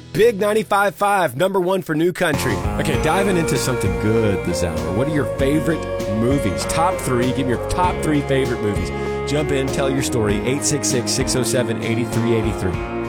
Big 95.5, number one for new country. Okay, diving into something good this hour. What are your favorite movies? Top three. Give me your top three favorite movies. Jump in, tell your story. 866-607-8383.